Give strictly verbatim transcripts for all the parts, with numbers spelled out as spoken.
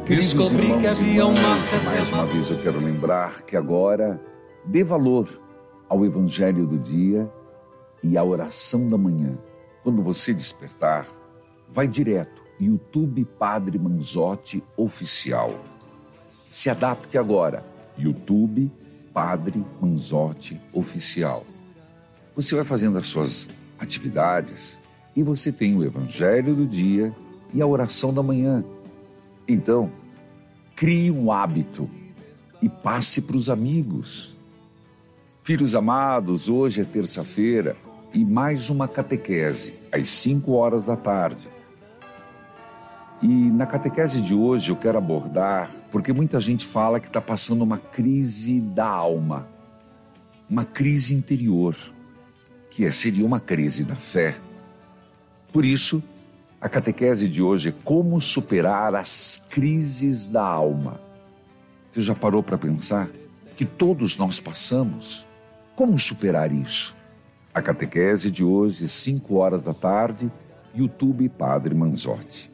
Descobri que havia uma... Mais uma vez eu quero lembrar que agora dê valor ao Evangelho do dia e à oração da manhã. Quando você despertar, vai direto, YouTube Padre Manzotti Oficial. Se adapte agora, YouTube Padre Manzotti Oficial. Você vai fazendo as suas atividades e você tem o Evangelho do dia e a oração da manhã. Então, crie um hábito e passe para os amigos. Filhos amados, hoje é terça-feira e mais uma catequese, às cinco horas da tarde. E na catequese de hoje eu quero abordar, porque muita gente fala que está passando uma crise da alma, uma crise interior, que é, seria uma crise da fé. Por isso, a catequese de hoje é como superar as crises da alma. Você já parou para pensar que todos nós passamos? Como superar isso? A catequese de hoje, cinco horas da tarde, YouTube Padre Manzotti.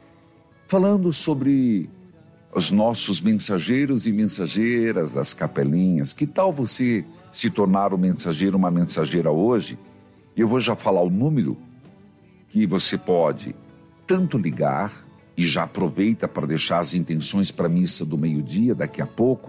Falando sobre os nossos mensageiros e mensageiras das capelinhas, que tal você se tornar um mensageiro, uma mensageira hoje? Eu vou já falar o número que você pode tanto ligar, e já aproveita para deixar as intenções para a missa do meio-dia daqui a pouco,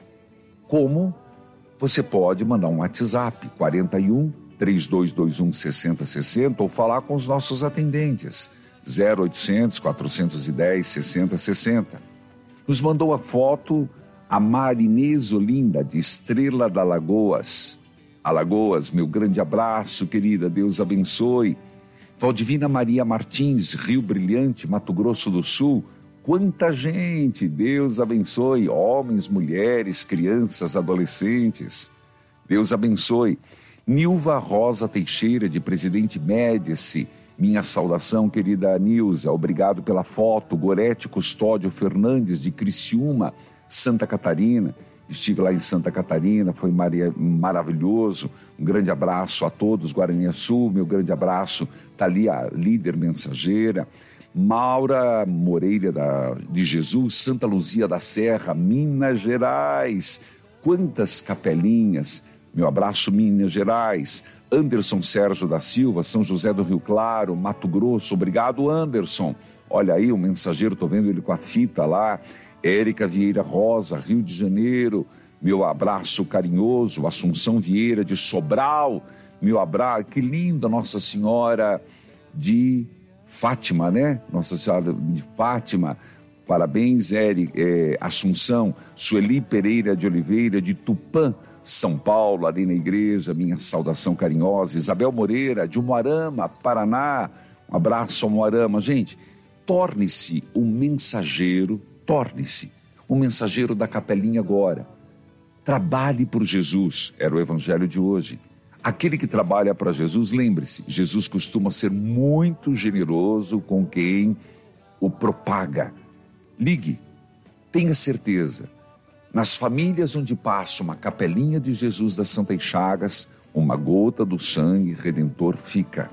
como você pode mandar um WhatsApp, quarenta e um, três dois dois um, sessenta sessenta, ou falar com os nossos atendentes, zero oitocentos, quatrocentos e dez, sessenta sessenta. Nos mandou a foto a Marinês Olinda, de Estrela da Lagoas. Alagoas, meu grande abraço, querida, Deus abençoe. Valdivina Maria Martins, Rio Brilhante, Mato Grosso do Sul. Quanta gente, Deus abençoe, homens, mulheres, crianças, adolescentes. Deus abençoe. Nilva Rosa Teixeira, de Presidente Médici, minha saudação, querida Nilza, obrigado pela foto. Gorete Custódio Fernandes, de Criciúma, Santa Catarina. Estive lá em Santa Catarina, foi maria, maravilhoso. Um grande abraço a todos, Guarani Sul, meu grande abraço. Está ali a líder mensageira. Maura Moreira da, de Jesus, Santa Luzia da Serra, Minas Gerais. Quantas capelinhas. Meu abraço, Minas Gerais. Anderson Sérgio da Silva, São José do Rio Claro, Mato Grosso. Obrigado, Anderson. Olha aí, o mensageiro, estou vendo ele com a fita lá. Érica Vieira Rosa, Rio de Janeiro, meu abraço carinhoso. Assunção Vieira de Sobral, meu abraço, que linda, Nossa Senhora de Fátima, né? Nossa Senhora de Fátima, parabéns, Érica, é, Assunção. Sueli Pereira de Oliveira, de Tupã, São Paulo, ali na igreja, minha saudação carinhosa. Isabel Moreira, de Umuarama, Paraná, um abraço ao Umuarama. Gente, torne-se um mensageiro, Torne-se um mensageiro da capelinha agora. Trabalhe por Jesus, era o evangelho de hoje. Aquele que trabalha para Jesus, lembre-se, Jesus costuma ser muito generoso com quem o propaga. Ligue, tenha certeza. Nas famílias onde passa uma capelinha de Jesus das Santas Chagas, uma gota do sangue redentor fica.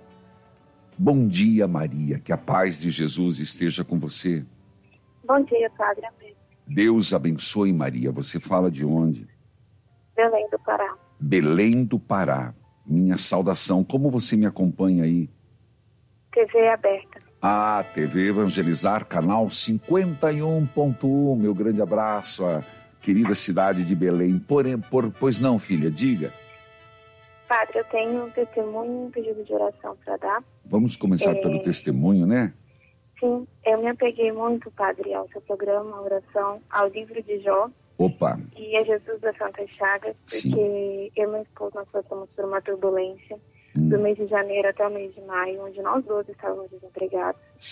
Bom dia, Maria, que a paz de Jesus esteja com você. Bom dia, Padre. Amém. Deus abençoe, Maria. Você fala de onde? Belém do Pará. Belém do Pará. Minha saudação. Como você me acompanha aí? T V aberta. Ah, T V Evangelizar, canal cinquenta e um ponto um. Meu grande abraço à querida cidade de Belém. Porém, por, pois não, filha, diga. Padre, eu tenho um testemunho, um pedido de oração para dar. Vamos começar é... pelo testemunho, né? Sim, eu me apeguei muito, Padre, ao seu programa, a oração, ao livro de Jó. Opa! E a Jesus das Santas Chagas, porque Sim. eu e meu esposo, nós passamos por uma turbulência hum. do mês de janeiro até o mês de maio, onde nós dois estávamos desempregados.